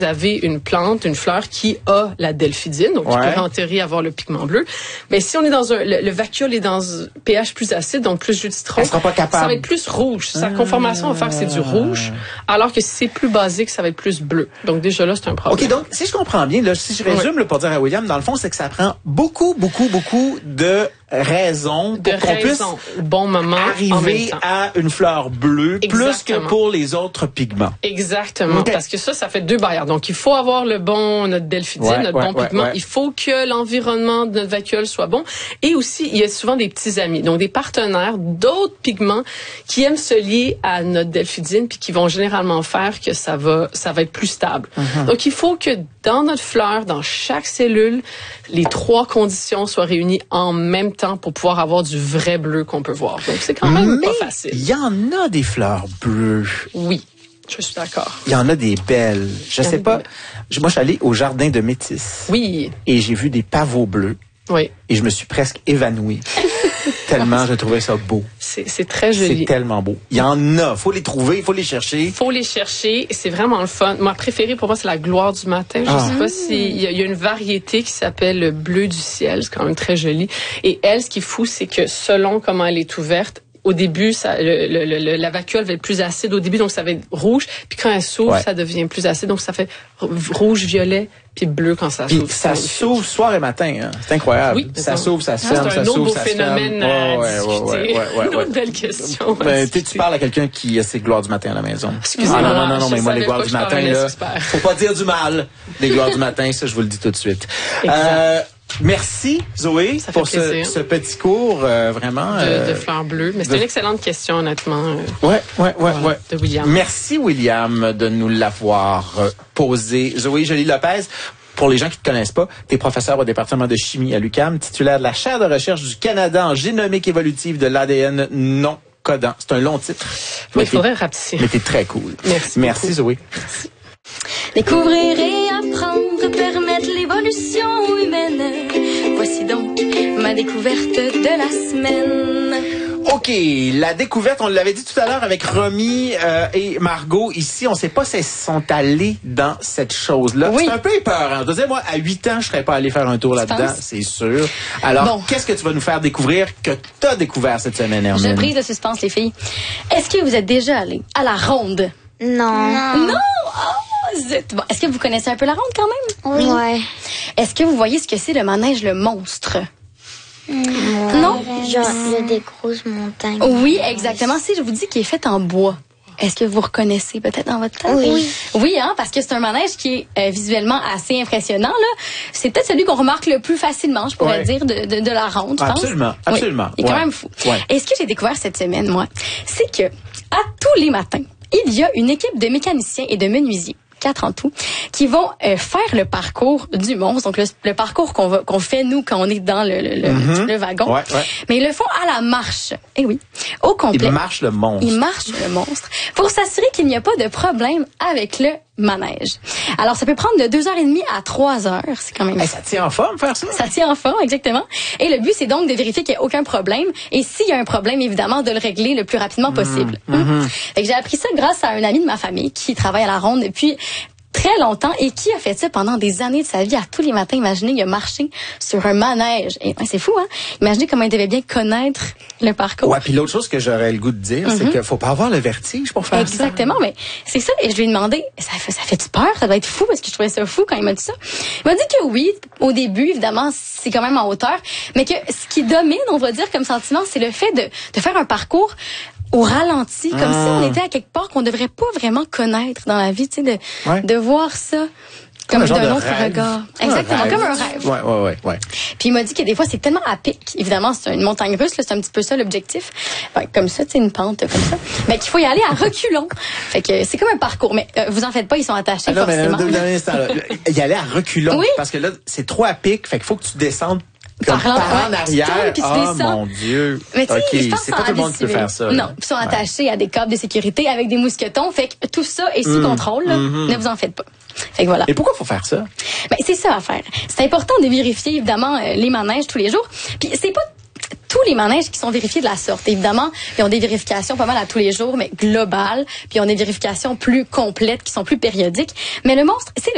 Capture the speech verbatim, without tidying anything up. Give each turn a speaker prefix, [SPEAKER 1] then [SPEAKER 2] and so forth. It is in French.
[SPEAKER 1] vous avez une plante, une fleur qui a la delphidine, donc
[SPEAKER 2] ouais.
[SPEAKER 1] qui peut en théorie avoir le pigment bleu. Mais si on est dans un, le, le vacuole est dans un pH plus acide, donc plus jus de citron,
[SPEAKER 2] elle sera pas capable.
[SPEAKER 1] Ça va être plus rouge. Sa conformation va faire que c'est du rouge, alors que si c'est plus basique, ça va être plus bleu. Donc déjà là, c'est un problème.
[SPEAKER 2] OK, donc si je comprends bien, là, si je résume
[SPEAKER 1] oui.
[SPEAKER 2] là, pour dire à William, dans le fond, c'est que ça prend beaucoup, beaucoup, beaucoup de raisons pour
[SPEAKER 1] de
[SPEAKER 2] qu'on puisse
[SPEAKER 1] au bon moment,
[SPEAKER 2] arriver à une fleur bleue
[SPEAKER 1] Exactement.
[SPEAKER 2] plus que pour les autres pigments.
[SPEAKER 1] Exactement,
[SPEAKER 2] okay.
[SPEAKER 1] parce que ça, ça fait deux barrières. Donc, il faut avoir le bon, notre delphidine,
[SPEAKER 2] ouais,
[SPEAKER 1] notre
[SPEAKER 2] ouais,
[SPEAKER 1] bon
[SPEAKER 2] ouais,
[SPEAKER 1] pigment.
[SPEAKER 2] Ouais.
[SPEAKER 1] Il faut que l'environnement de notre vacuole soit bon. Et aussi, il y a souvent des petits amis, donc des partenaires, d'autres pigments qui aiment se lier à notre delphidine puis qui vont généralement faire que ça va, ça va être plus stable. Mm-hmm. Donc, il faut que dans notre fleur, dans chaque cellule, les trois conditions soient réunies en même temps pour pouvoir avoir du vrai bleu qu'on peut voir. Donc, c'est quand même
[SPEAKER 2] Mais
[SPEAKER 1] pas facile.
[SPEAKER 2] Il y en a des fleurs bleues.
[SPEAKER 1] Oui, je suis d'accord.
[SPEAKER 2] Il y en a des belles. Je sais pas. Moi, je suis allée au jardin de Métis.
[SPEAKER 1] Oui.
[SPEAKER 2] Et j'ai vu des pavots bleus.
[SPEAKER 1] Oui.
[SPEAKER 2] Et je me suis presque évanouie. Tellement je trouvais ça beau.
[SPEAKER 1] C'est, c'est très joli.
[SPEAKER 2] C'est tellement beau. Il y en a. Faut les trouver, il faut les chercher.
[SPEAKER 1] Il faut les chercher. C'est vraiment le fun. Ma préférée pour moi, c'est la gloire du matin. Je
[SPEAKER 2] ah.
[SPEAKER 1] sais pas si il y, y a une variété qui s'appelle le bleu du ciel. C'est quand même très joli. Et elle, ce qui est fou, c'est que selon comment elle est ouverte, au début, ça, le, le, le, la vacuole va être plus acide au début, donc ça va être rouge. Puis quand elle s'ouvre, ouais. ça devient plus acide, donc ça fait rouge, violet, puis bleu quand ça s'ouvre.
[SPEAKER 2] Puis ça s'ouvre soir et matin, hein. C'est incroyable.
[SPEAKER 1] Oui,
[SPEAKER 2] ça s'ouvre, ça se ferme,
[SPEAKER 1] ça
[SPEAKER 2] s'ouvre, ça se ferme.
[SPEAKER 1] C'est un autre beau phénomène à
[SPEAKER 2] ouais,
[SPEAKER 1] discuter.
[SPEAKER 2] Ouais, ouais, ouais, ouais,
[SPEAKER 1] une autre belle question.
[SPEAKER 2] Ben, tu parles à quelqu'un qui a ses gloires du matin à la maison.
[SPEAKER 1] Excusez-moi.
[SPEAKER 2] Ah, non, non, non, non, mais moi, les gloires
[SPEAKER 1] du
[SPEAKER 2] matin, là, faut pas dire du mal. Les gloires du matin, ça, je vous le dis tout de suite. Euh, Merci, Zoé,
[SPEAKER 1] ça
[SPEAKER 2] pour ce, ce petit cours, euh, vraiment.
[SPEAKER 1] De,
[SPEAKER 2] euh,
[SPEAKER 1] de fleurs bleues. Mais c'est de... une excellente question, honnêtement. Euh,
[SPEAKER 2] ouais, ouais, ouais, ouais.
[SPEAKER 1] De William.
[SPEAKER 2] Merci, William, de nous l'avoir posé. Zoé Joly-Lopez. Pour les gens qui ne te connaissent pas, tu es professeur au département de chimie à l'U Q A M, titulaire de la chaire de recherche du Canada en génomique évolutive de l'A D N non codant. C'est un long titre.
[SPEAKER 1] Mais il faudrait rapetisser.
[SPEAKER 2] Mais t'es très cool.
[SPEAKER 1] Merci.
[SPEAKER 2] Merci, Zoé. Merci.
[SPEAKER 3] Découvrir et apprendre, permettre l'évolution humaine. Voici donc ma découverte de la semaine.
[SPEAKER 2] OK, la découverte, on l'avait dit tout à l'heure avec Romy euh, et Margot. Ici, on ne sait pas s'ils sont allés dans cette chose-là.
[SPEAKER 1] Oui.
[SPEAKER 2] C'est un peu épeurant. Je veux dire, moi, à huit ans, je ne serais pas allé faire un tour là-dedans, c'est sûr. Alors, bon. Qu'est-ce que tu vas nous faire découvrir que tu as découvert cette semaine, Hermine?
[SPEAKER 3] Je brise le suspense, les filles. Est-ce que vous êtes déjà allés à la ronde?
[SPEAKER 4] Non.
[SPEAKER 3] Non? Non? Oh, zut. Bon, est-ce que vous connaissez un peu la ronde quand même?
[SPEAKER 4] Oui. Ouais.
[SPEAKER 3] Est-ce que vous voyez ce que c'est le manège le monstre?
[SPEAKER 4] Mmh,
[SPEAKER 3] non?
[SPEAKER 4] Genre, il y a des grosses montagnes.
[SPEAKER 3] Oui, exactement. Si je vous dis qu'il est fait en bois, est-ce que vous reconnaissez peut-être dans votre tête?
[SPEAKER 4] Oui.
[SPEAKER 3] Oui, hein, parce que c'est un manège qui est euh, visuellement assez impressionnant, là. C'est peut-être celui qu'on remarque le plus facilement, je pourrais
[SPEAKER 2] ouais.
[SPEAKER 3] dire, de, de, de la ronde, je pense.
[SPEAKER 2] Absolument, absolument.
[SPEAKER 3] Oui. Il est
[SPEAKER 2] ouais.
[SPEAKER 3] quand même fou.
[SPEAKER 2] Ouais.
[SPEAKER 3] Et ce que j'ai découvert cette semaine, moi, c'est que à tous les matins, il y a une équipe de mécaniciens et de menuisiers, quatre en tout, qui vont euh, faire le parcours du monstre, donc le, le parcours qu'on va qu'on fait nous quand on est dans le, le, le, mm-hmm. le wagon.
[SPEAKER 2] Ouais, ouais.
[SPEAKER 3] Mais ils le font à la marche. Eh oui, au complet.
[SPEAKER 2] Ils marchent le monstre.
[SPEAKER 3] Ils marchent le monstre pour s'assurer qu'il n'y a pas de problème avec le manège. Alors, ça peut prendre de deux heures et demie à trois heures. C'est quand même...
[SPEAKER 2] Hey, ça tient en forme, faire ça?
[SPEAKER 3] Ça tient en forme, exactement. Et le but, c'est donc de vérifier qu'il n'y a aucun problème. Et s'il y a un problème, évidemment, de le régler le plus rapidement possible.
[SPEAKER 2] Mmh, mmh.
[SPEAKER 3] Fait que j'ai appris ça grâce à un ami de ma famille qui travaille à la ronde depuis très longtemps et qui a fait ça pendant des années de sa vie. À tous les matins, imaginez, il a marché sur un manège. Et ouais, c'est fou, hein? Imaginez comment il devait bien connaître le parcours.
[SPEAKER 2] Ouais, puis l'autre chose que j'aurais le goût de dire, mm-hmm. c'est qu'il faut pas avoir le vertige pour faire
[SPEAKER 3] Exactement, ça. Exactement, mais c'est ça. Et je lui ai demandé, ça fait, ça fait-tu peur? Ça doit être fou parce que je trouvais ça fou quand il m'a dit ça. Il m'a dit que oui, au début, évidemment, c'est quand même en hauteur, mais que ce qui domine, on va dire, comme sentiment, c'est le fait de, de faire un parcours au ralenti, comme ah. si on était à quelque part qu'on devrait pas vraiment connaître dans la vie, tu sais, de, ouais. de voir ça comme, comme d'un autre rêve. regard.
[SPEAKER 2] Comme
[SPEAKER 3] Exactement,
[SPEAKER 2] un
[SPEAKER 3] comme un rêve.
[SPEAKER 2] Ouais, ouais, ouais, ouais.
[SPEAKER 3] Puis il m'a dit que des fois, c'est tellement à pic. Évidemment, c'est une montagne russe, là, c'est un petit peu ça l'objectif. Enfin, comme ça, tu sais, une pente comme ça. Mais qu'il faut y aller à reculons. Fait que c'est comme un parcours. Mais euh, vous en faites pas, ils sont attachés ah non, forcément.
[SPEAKER 2] Mais, un instant, là, y aller à reculons.
[SPEAKER 3] Oui.
[SPEAKER 2] Parce que là, c'est trop à pic. Fait qu'il faut que tu descendes Comme par, par en arrière. Ah, oh, mon Dieu.
[SPEAKER 3] Mais tu sais,
[SPEAKER 2] okay.
[SPEAKER 3] je pense
[SPEAKER 2] c'est pas tout le monde qui peut faire ça.
[SPEAKER 3] Non, ils sont attachés ouais. à des câbles de sécurité avec des mousquetons. Fait que tout ça est sous mmh. contrôle. Là. Mmh. Ne vous en faites pas. Fait que voilà.
[SPEAKER 2] Et pourquoi faut faire ça?
[SPEAKER 3] Ben, c'est ça à faire. C'est important de vérifier, évidemment, euh, les manèges tous les jours. Puis c'est pas tous les manèges qui sont vérifiés de la sorte. Évidemment, ils ont des vérifications pas mal à tous les jours, mais globales. Puis ils ont des vérifications plus complètes qui sont plus périodiques. Mais le monstre, c'est le